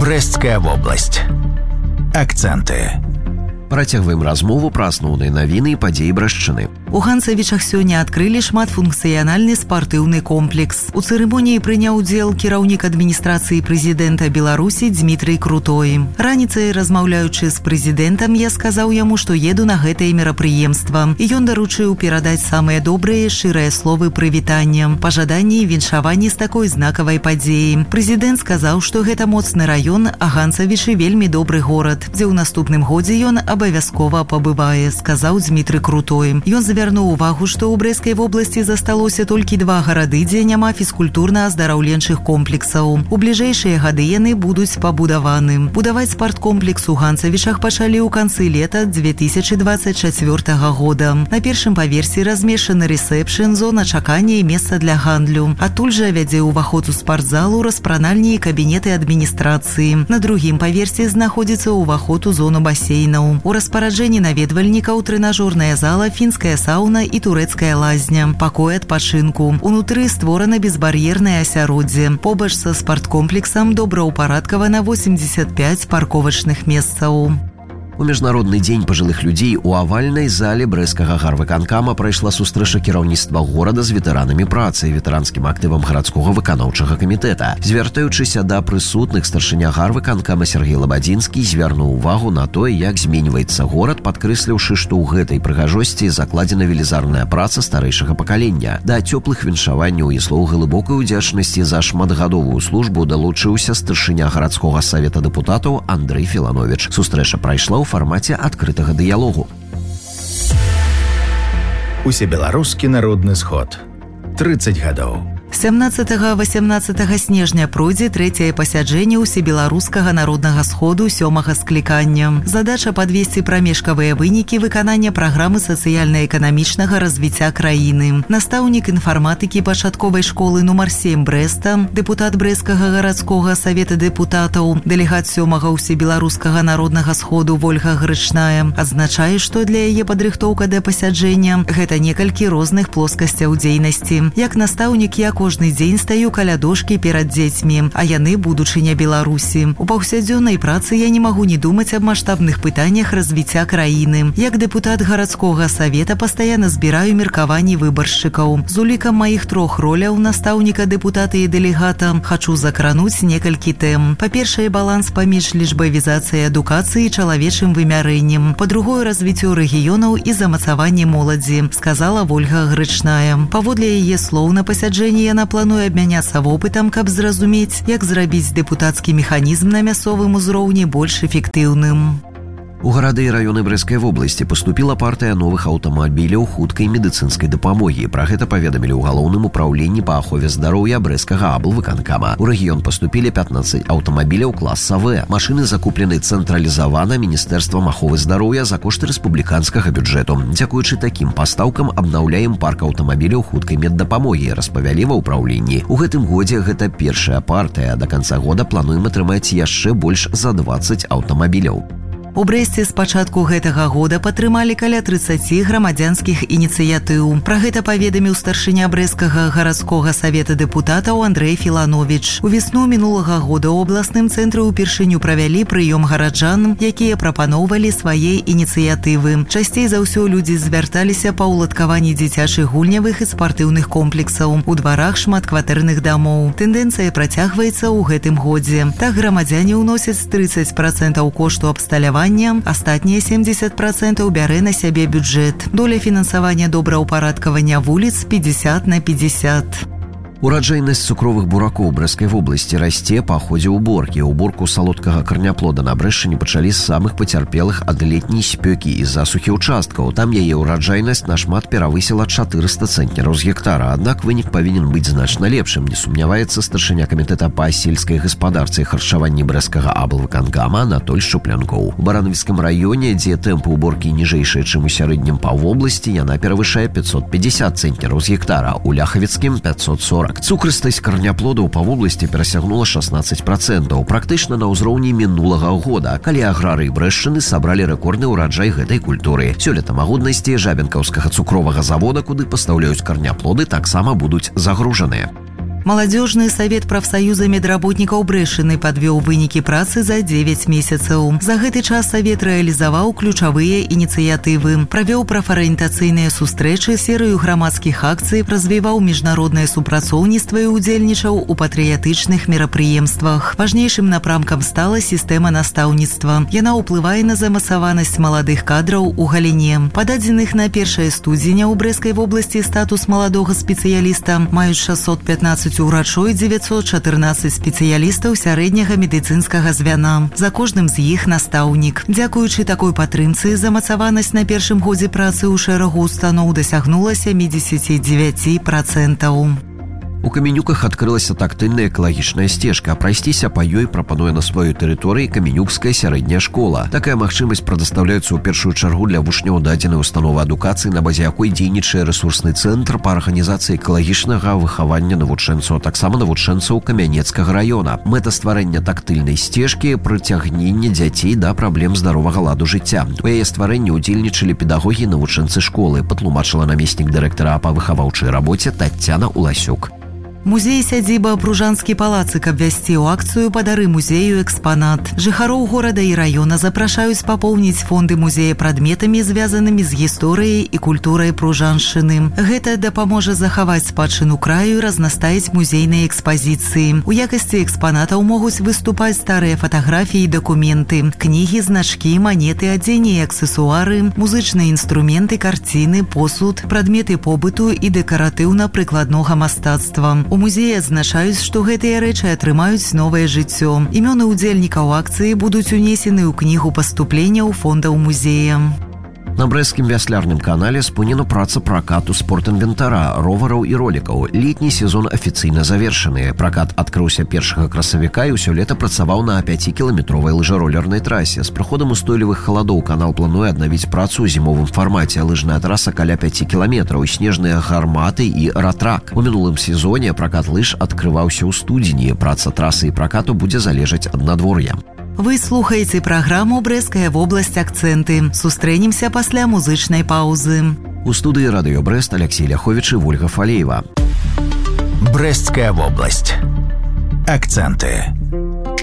Брэсцкая вобласць. Акцэнты. Працягваем размову пра асноўныя навіны і падзеі Брэшчыны. У Ганцавічах сёння адкрылі шматфункцыянальны спартыўны комплекс. У цырымоніі прыняў удзел кіраўнік адміністрацыі прэзідэнта Беларусі Дмітрый Крутой. Раніцай, размаўляючы з прэзідэнтам, я сказаў яму, што еду на гэтае мерапрыемства. І ён даручыў перадаць самыя добрыя, шчырыя словы прывітання, пажаданні і віншаванні з такой знакавай падзеі. Прэзідэнт сказаў, што гэта моцны раён, а Ганцавічы вельмі добры горад, дзе ў наступным годзе ён абавязкова пабывае, сказаў Дмітрый Крутой. Ён звярнуў увагу, што ў Брэсцкай вобласці засталося толькі 2 гарады, дзе няма фізкультурна-аздараўленчых комплексаў. У бліжэйшыя гады яны будуць пабудаваны. Будаваць спарткомплекс у Ганцавічах пачалі ў канцы лета 2024 года. На першым паверсе размешчаны рэсэпшн, зона чакання і месца для гандлю. Адтуль жа вядзе ўваход у спартзалу, распранальні і кабінеты адміністрацыі. На другім паверсе знаходзіцца ўваход у зону басейнаў. У распараджэнні наведвальнікаў трэнажорная зала, фінская сауна і турэцкая лазня, пакой адпачынку. Унутры створана безбар'ернае асяроддзе. Побач са спарткомплексам добраўпарадкавана 85 парковачных месцаў. У Міжнародны дзень пажылых людзей у авальнай зале брэсцкага гарвыканкама прайшла сустрэча кіраўніцтва горада з ветэранамі працы і ветэранскім актывам гарадскога выканаўчага камітэта. Звяртаючыся да прысутных, старшыня гарвыканкама Сергей Лабадзінскі звярнуў увагу на тое, як зменьваецца горад, падкрэсліўшы, што ў гэтай прыгажосці закладзена велізарная праца старэйшага пакалення. Да цёплых віншаванняў і слоў глыбокай удзячнасці за шматгадовую службу далучыўся старшыня гарадскога савета дэпутатаў Андрэй Філановіч. Сустрэча прайшла ў фармаце адкрытага дыялогу. Усебеларускі народны сход. 30 гадоў. 17-18 снежня пройдзе трэцяе пасяджэнне ўсебеларускага народнага сходу 7-га склікання. Задача падвесці прамежкавыя вынікі выканання праграмы сацыяльна-эканамічнага развіцця краіны. Настаўнік інфарматыкі пачатковай школы нумар 7 Брэста, дэпутат Брэсцкага гарадскога савета дэпутатаў, дэлегат 7-га ўсебеларускага народнага сходу Вольга Грычная адзначае, што для яе падрыхтоўка да пасяджэння гэта некалькі розных плоскасцяў дзейнасці. Як настаўнік, я кожны дзень стаю каля дошкі перад дзецьмі, а яны будучыня Беларусі. У паўсядзённай працы я не магу не думаць аб маштабных пытаннях развіцця краіны. Як дэпутат гарадскога савета пастаянна збіраю меркаванні выбаршчыкаў. З улікам маіх 3 роляў настаўніка, дэпутата і дэлегата хачу закрануць некалькі тэм. Па-першае, баланс паміж лічбавізацыяй адукацыі і чалавечым вымярэннем. Па-другое, развіццё рэгіёнаў і замацаванне моладзі, сказала Вольга Грычная. Паводле яе слоў, на пасяджэнні яна плануе абмяняцца вопытам, каб зразумець, як зрабіць дэпутацкі механізм на мясцовым узроўні больш эфектыўным. У гарады і раёны Брэсцкай вобласці паступіла партыя новых аўтамабіляў хуткай медыцынскай дапамогі. Пра гэта паведамілі ў галоўным упраўленні па ахове здароўя Брэсцкага аблвыканкама. У рэгіён паступілі 15 аўтамабіляў класа В. Машыны закуплены цэнтралізавана Міністэрствам аховы здароўя за кошт рэспубліканскага бюджэту. Дзякуючы такім пастаўкам абнаўляем парк аўтамабіляў хуткай меддапамогі, распавялі ва ўпраўленні. У гэтым годзе гэта першая партыя. Да канца года плануем атрымаць яшчэ больш за 20 аўтамабіляў. У Брэсце з пачатку гэтага года падтрымалі каля 30 грамадзянскіх ініцыятыў. Пра гэта паведаміў старшыня Брэсцкага гарадскога савета дэпутатаў Андрэй Філановіч. У весну мінулага года ў абласным цэнтры ўпершыню правялі прыём гараджан, якія прапаноўвалі свае ініцыятывы. Часцей за ўсё людзі звярталіся па ўладкаванні дзіцячых гульнявых і спартыўных комплексаў у дварах шматкватэрных дамоў. Тэндэнцыя працягваецца ў гэтым годзе. Так грамадзяне ўносяць 30% кошту абсталявання, астатнія 70% бярэ на сябе бюджэт. Доля фінансавання добраўпарадкавання вуліц 50/50. Ураджайнасць цукровых буракоў Брэсцкай вобласці расце па ходзе ўборкі. Уборку салодкага карняплода на Брэшчыне пачалі з самых пацярпелых ад летняй спёкі і засухі ўчасткаў. Там яе ўраджайнасць нашмат перавысіла 400 цэнтнераў з гектара. Аднак вынік павінен быць значна лепшым, не сумняваецца старшыня камітэта па сельскай гаспадарцы і харчаванні Брэсцкага аблвыканкама Анатоль Шуплянкоў. У Баранавіцкім раёне, дзе тэмпы ўборкі ніжэйшыя, чым у сярэднім па вобласці, яна перавышае 550 цэнтнераў з гектара, у Ляхавіцкім 540. Цукрыстасць карняплодаў па вобласці перасягнула 16%, практычна на ўзроўні мінулага года, калі аграрыі Брэшчыны сабралі рэкордны ўраджай гэтай культуры. Сёлета магутнасці жабенкаўскага цукровага завода, куды пастаўляюць карняплоды, таксама будуць загружаныя. Маладзёжны савет прафсаюза медработнікаў Брэшыны падвёў вынікі працы за 9 месяцаў. За гэты час савет рэалізаваў ключавыя ініцыятывы, правёў прафарыентацыйныя сустрэчы, серыю грамадскіх акцый, развіваў міжнароднае супрацоўніцтва і удзельнічаў у патрыятычных мерапрыемствах. Важнейшым напрамкам стала сістэма настаўніцтва. Яна ўплывае на замасаванасць маладых кадраў у галіне. Па дадзеных на 1 студзеня ў Брэскай вобласці статус маладога спецыяліста маюць 615 урачоў і 914 спецыялістаў сярэдняга медыцынскага звяна. За кожным з іх настаўнік. Дзякуючы такой падтрымцы, замацаванасць на першым годзе працы ў шэрагу устаноў дасягнула 79%. У Каменюках адкрылася тактыльная экалагічная сцежка. Прайсціся па ёй прапануе на сваёй тэрыторыі Каменюкская сярэдняя школа. Такая магчымасць прадастаўляецца ў першую чаргу для вучняў дадзенай установы адукацыі, на базе якой дзейнічае рэсурсны цэнтр па арганізацыі экалагічнага выхавання навучэнцаў, таксама навучэнцаў Камянецкага раёна. Мэта стварэння тактыльнай сцежкі – прыцягненне дзяцей да праблем здаровага ладу жыцця. У яе стварэнні ўдзельнічалі педагогі і навучэнцы школы, патлумачыла намеснік дырэктара па выхаваўчай рабоце Таццяна Уласюк. Музей-сядзіба Пружанскі палацык абвясціў акцыю «Падары музею экспанат». Жыхароў горада і раёна запрашаюць папоўніць фонды музея прадметамі, звязанымі з гісторыяй і культурай пружаншчыны. Гэта дапаможа захаваць спадчыну краю і разнастаіць музейныя экспазіцыі. У якасці экспанатаў могуць выступаць старыя фатаграфіі і дакументы, кнігі, значкі, манеты, адзенне і аксесуары, музычныя інструменты, карціны, посуд, прадметы побыту і дэкаратыўна-прыкладнога мастацтва. У музеі адзначаюць, што гэтыя рэчы атрымаюць новае жыццё. Імёны ўдзельнікаў акцыі будуць унесены ў кнігу паступленняў фондаў музея. На брэсцкім вяслярным канале спынена праца пракату спортінвентара, ровараў і ролікаў. Летні сезон афіцыйна завершаны. Пракат адкрыўся 1 красавіка і ўсё лета працаваў на 5-кіламетровай лыжаролернай трасе. З прыходам устойлівых халадоў канал плануе аднавіць працу ў зімовым фармаце. Лыжная траса каля 5 кіламетраў, снежныя гарматы і ратрак. У мінулым сезоне пракат лыж адкрываўся ў студзені. Праца трасы і пракату будзе залежаць ад надвор'я. Вы слухаеце праграму «Брэская вобласць. Акцэнты». Сустрэнемся пасля музычнай паўзы. У студыі радыё Брэст Алексей Ляховіч і Вольга Фалеева. Брэсцкая вобласць. Акцэнты.